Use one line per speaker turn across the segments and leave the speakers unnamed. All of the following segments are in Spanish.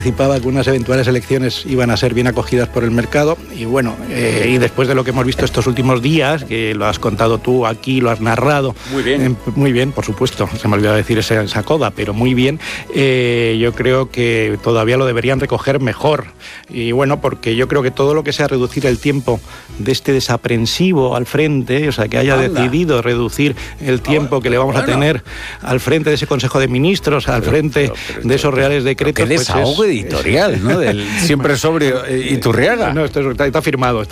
Anticipaba que unas eventuales elecciones iban a ser bien acogidas por el mercado y bueno, y después de lo que hemos visto estos últimos días, que lo has contado tú aquí, lo has narrado. Muy bien, por supuesto, se me olvidó decir esa coda, pero muy bien. Yo creo que todavía lo deberían recoger mejor y bueno, porque yo creo que todo lo que sea reducir el tiempo de este desaprensivo al frente, o sea, que haya decidido reducir el tiempo que le vamos a tener al frente de ese Consejo de Ministros, al frente de esos reales decretos.
Qué desahogo editorial, ¿no? Del siempre sobrio Iturriaga.
No, esto está firmado.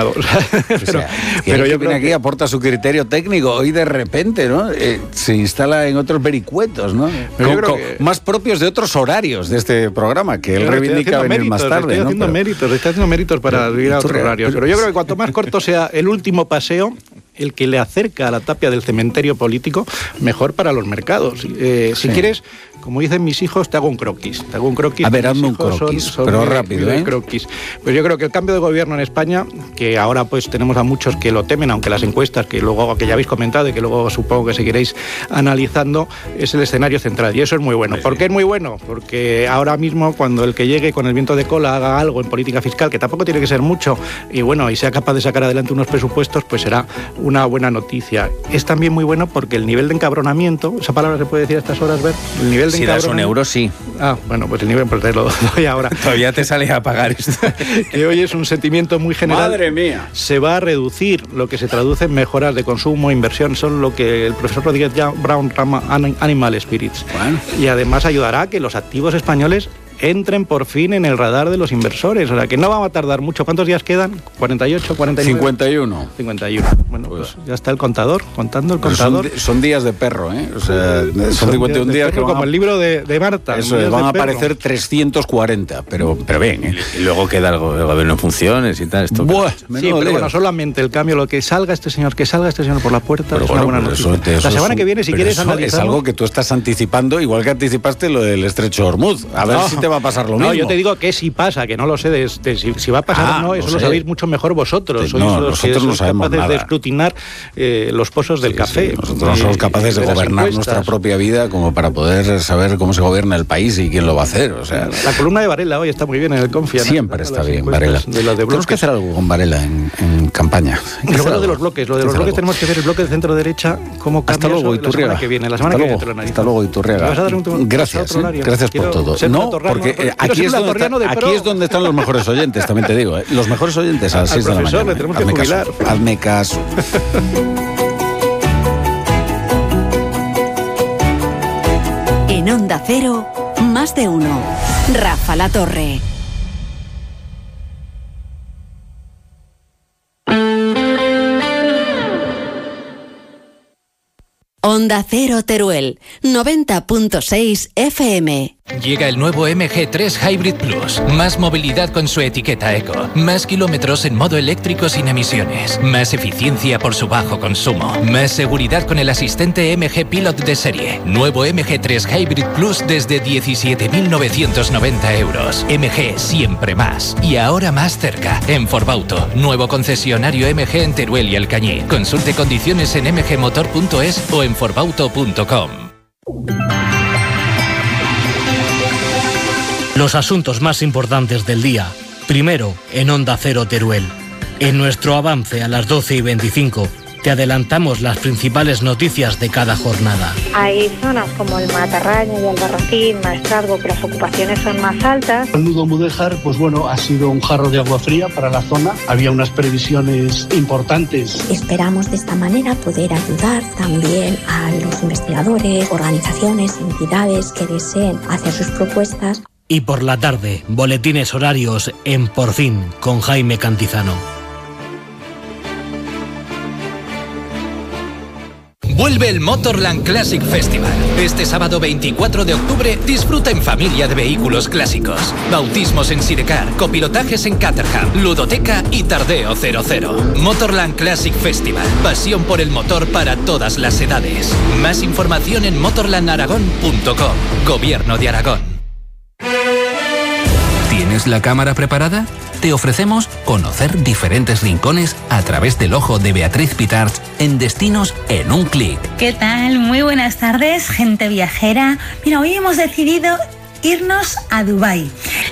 Pero yo creo que aquí aporta su criterio técnico y de repente, ¿no? Se instala en otros vericuetos, ¿no? Más propios de otros horarios de este programa, que él reivindica venir más tarde.
Está haciendo méritos para ir a otros horarios. Pero yo creo que cuanto más corto sea el último paseo, el que le acerca a la tapia del cementerio político, mejor para los mercados. Si quieres, como dicen mis hijos, te hago un croquis.
A ver, hazme un croquis, pero rápido, ¿eh?
Croquis. Pues yo creo que el cambio de gobierno en España, que ahora pues tenemos a muchos que lo temen, aunque las encuestas, que ya habéis comentado y que luego supongo que seguiréis analizando, es el escenario central. Y eso es muy bueno. ¿Por qué es muy bueno? Porque ahora mismo, cuando el que llegue con el viento de cola haga algo en política fiscal, que tampoco tiene que ser mucho, y bueno, y sea capaz de sacar adelante unos presupuestos, pues será una buena noticia. Es también muy bueno porque el nivel de encabronamiento, esa palabra se puede decir a estas horas, ver, el nivel de
si das un euro, sí.
Bueno, pues el nivel, pues te lo doy ahora.
Todavía te sale a pagar esto.
Que hoy es un sentimiento muy general.
¡Madre mía!
Se va a reducir, lo que se traduce en mejoras de consumo, inversión, son lo que el profesor Rodríguez Brown llama animal spirits. Bueno. Y además ayudará a que los activos españoles entren por fin en el radar de los inversores. O sea, que no va a tardar mucho. ¿Cuántos días quedan? ¿48, 49? 51. Bueno, pues ya está el contador, contando el contador.
Son días de perro, ¿eh? O sea, son 51 días que
como el libro de Marta.
Eso es, van a aparecer 340, pero bien, ¿eh? Y luego queda el gobierno en funciones y tal. Esto
pero bueno, solamente el cambio, lo que salga este señor por la puerta, pero es una buena noticia. La semana que viene, si quieres analizarlo.
Es algo que tú estás anticipando, igual que anticipaste lo del estrecho de Hormuz. A ver si te va a pasar lo mismo.
No, yo te digo que si pasa, que no lo sé si va a pasar o no, eso lo sabéis mucho mejor vosotros.
Nosotros no sabemos
capaces de escrutinar los pozos del café.
Sí, nosotros no somos capaces de gobernar nuestra propia vida como para poder saber cómo se gobierna el país y quién lo va a hacer. O sea,
la columna de Varela hoy está muy bien en el Confia.
Siempre está bien, Varela. Tenemos que hacer algo con Varela en campaña.
Lo de los bloques tenemos que ver el bloque de centro derecha, cómo cambia.
Hasta luego, Iturriaga.
La semana que viene te lo analizamos.
Hasta luego, Iturriaga. Gracias por todo. No, porque aquí es donde están los mejores oyentes, también te digo. Los mejores oyentes a las 6 de la mañana.
Le tenemos que jubilar.
Hazme caso.
En Onda Cero, más de uno. Rafa La Torre. Onda Cero Teruel, 90.6 FM.
Llega el nuevo MG3 Hybrid Plus. Más movilidad con su etiqueta eco. Más kilómetros en modo eléctrico sin emisiones. Más eficiencia por su bajo consumo. Más seguridad con el asistente MG Pilot de serie. Nuevo MG3 Hybrid Plus desde 17.990 euros. MG siempre más. Y ahora más cerca. En Forbauto. Nuevo concesionario MG en Teruel y Alcañiz. Consulte condiciones en mgmotor.es o en forbauto.com.
Los asuntos más importantes del día, primero en Onda Cero Teruel. En nuestro avance a las 12:25 te adelantamos las principales noticias de cada jornada.
Hay zonas como el Matarraña y Albarracín, Maestrazgo, que las ocupaciones son más altas.
El nudo Mudéjar, pues bueno, ha sido un jarro de agua fría para la zona. Había unas previsiones importantes.
Esperamos de esta manera poder ayudar también a los investigadores, organizaciones, entidades que deseen hacer sus propuestas.
Y por la tarde, boletines horarios en Por Fin con Jaime Cantizano.
Vuelve el Motorland Classic Festival. Este sábado 24 de octubre disfruta en familia de vehículos clásicos. Bautismos en Sidecar, copilotajes en Caterham, ludoteca y tardeo 00. Motorland Classic Festival. Pasión por el motor para todas las edades. Más información en motorlandaragón.com. Gobierno de Aragón. ¿Tienes la cámara preparada? Te ofrecemos conocer diferentes rincones a través del ojo de Beatriz Pitarch en Destinos en un clic.
¿Qué tal? Muy buenas tardes, gente viajera. Mira, hoy hemos decidido irnos a Dubái.